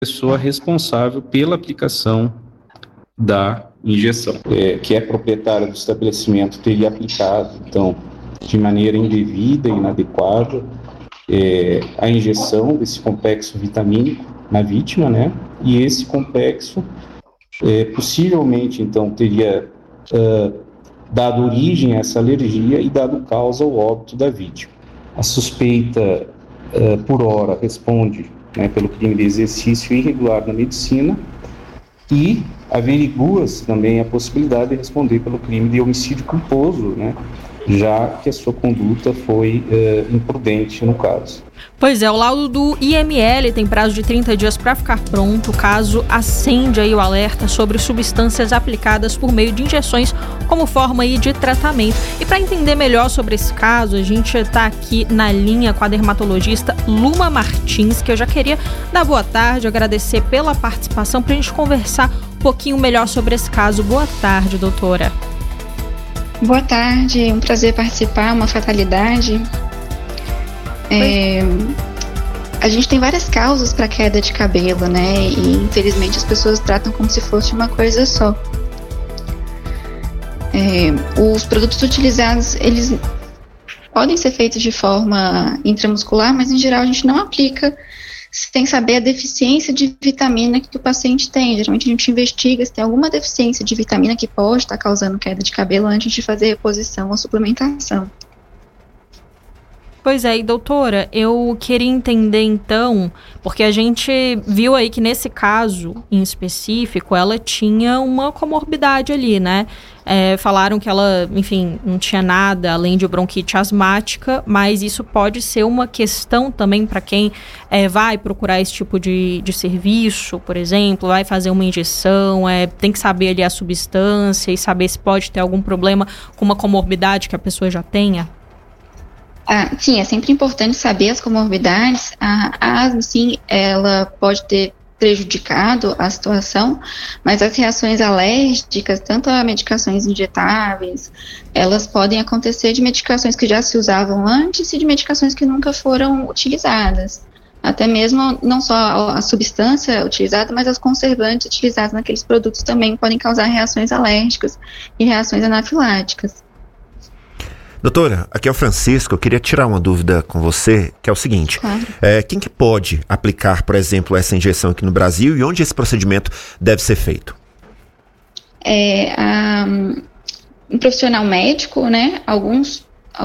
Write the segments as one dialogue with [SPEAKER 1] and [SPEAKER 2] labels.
[SPEAKER 1] pessoa responsável pela aplicação da injeção, que é proprietária do estabelecimento, teria aplicado, então, de maneira indevida e inadequada, a injeção desse complexo vitamínico na vítima, né? E esse complexo, possivelmente, então, teria dado origem a essa alergia e dado causa ao óbito da vítima. A suspeita, por hora, responde, né, pelo crime de exercício irregular da medicina e averigua-se também a possibilidade de responder pelo crime de homicídio culposo, né, já que a sua conduta foi imprudente no caso.
[SPEAKER 2] Pois é, o laudo do IML tem prazo de 30 dias para ficar pronto, caso acende aí o alerta sobre substâncias aplicadas por meio de injeções como forma aí de tratamento. E para entender melhor sobre esse caso, a gente está aqui na linha com a dermatologista Luma Martins, que eu já queria dar boa tarde, agradecer pela participação para a gente conversar um pouquinho melhor sobre esse caso. Boa tarde, doutora.
[SPEAKER 3] Boa tarde, um prazer participar, uma fatalidade. A gente tem várias causas para queda de cabelo, né? E infelizmente as pessoas tratam como se fosse uma coisa só. Os produtos utilizados, eles podem ser feitos de forma intramuscular, mas em geral a gente não aplica sem saber a deficiência de vitamina que o paciente tem. Geralmente a gente investiga se tem alguma deficiência de vitamina que pode estar causando queda de cabelo antes de fazer reposição ou suplementação.
[SPEAKER 2] Pois é, e doutora, eu queria entender então, porque a gente viu aí que nesse caso em específico, ela tinha uma comorbidade ali, né? Falaram que ela, enfim, não tinha nada além de bronquite asmática, mas isso pode ser uma questão também para quem vai procurar esse tipo de serviço, por exemplo, vai fazer uma injeção, tem que saber ali a substância e saber se pode ter algum problema com uma comorbidade que a pessoa já tenha.
[SPEAKER 3] Sim, é sempre importante saber as comorbidades. A asma, sim, ela pode ter prejudicado a situação, mas as reações alérgicas, tanto a medicações injetáveis, elas podem acontecer de medicações que já se usavam antes e de medicações que nunca foram utilizadas. Até mesmo não só a substância utilizada, mas as conservantes utilizadas naqueles produtos também podem causar reações alérgicas e reações anafiláticas.
[SPEAKER 4] Doutora, aqui é o Francisco, eu queria tirar uma dúvida com você, que é o seguinte, claro. Quem que pode aplicar, por exemplo, essa injeção aqui no Brasil e onde esse procedimento deve ser feito?
[SPEAKER 3] Um profissional médico, né, alguns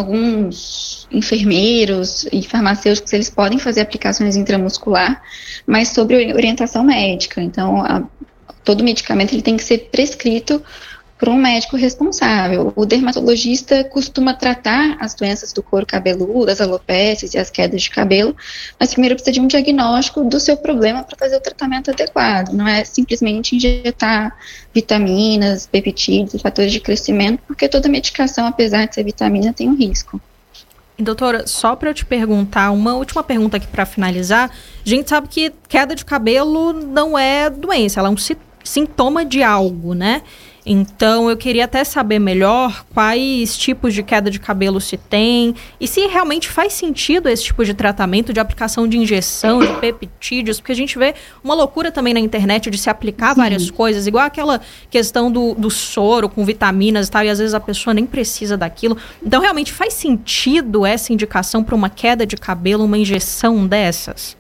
[SPEAKER 3] enfermeiros e farmacêuticos, eles podem fazer aplicações intramuscular, mas sobre orientação médica. Então, todo medicamento ele tem que ser prescrito por um médico responsável. O dermatologista costuma tratar as doenças do couro cabeludo, as alopécias e as quedas de cabelo, mas primeiro precisa de um diagnóstico do seu problema para fazer o tratamento adequado. Não é simplesmente injetar vitaminas, peptídeos, fatores de crescimento, porque toda medicação, apesar de ser vitamina, tem um risco.
[SPEAKER 2] Doutora, só para eu te perguntar, uma última pergunta aqui para finalizar. A gente sabe que queda de cabelo não é doença, ela é um sintoma de algo, né? Então, eu queria até saber melhor quais tipos de queda de cabelo se tem e se realmente faz sentido esse tipo de tratamento de aplicação de injeção, de peptídeos, porque a gente vê uma loucura também na internet de se aplicar várias coisas, igual aquela questão do soro com vitaminas e tal, e às vezes a pessoa nem precisa daquilo. Então, realmente faz sentido essa indicação para uma queda de cabelo, uma injeção dessas?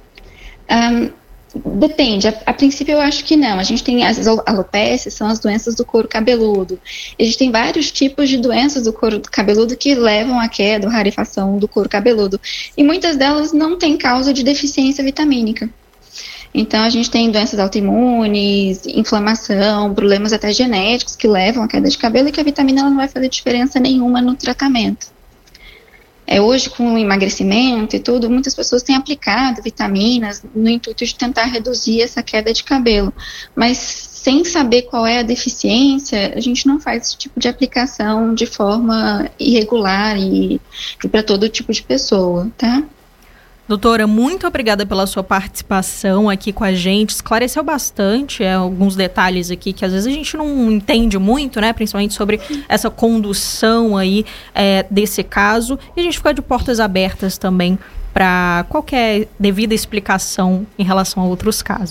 [SPEAKER 3] Depende, a princípio eu acho que não. A gente tem as alopécias, são as doenças do couro cabeludo. Existem vários tipos de doenças do couro cabeludo que levam à queda ou rarefação do couro cabeludo. E muitas delas não têm causa de deficiência vitamínica. Então a gente tem doenças autoimunes, inflamação, problemas até genéticos que levam à queda de cabelo e que a vitamina ela não vai fazer diferença nenhuma no tratamento. Hoje, com o emagrecimento e tudo, muitas pessoas têm aplicado vitaminas no intuito de tentar reduzir essa queda de cabelo. Mas, sem saber qual é a deficiência, a gente não faz esse tipo de aplicação de forma irregular e para todo tipo de pessoa, tá?
[SPEAKER 2] Doutora, muito obrigada pela sua participação aqui com a gente, esclareceu bastante alguns detalhes aqui que às vezes a gente não entende muito, né, principalmente sobre essa condução aí desse caso, e a gente fica de portas abertas também para qualquer devida explicação em relação a outros casos.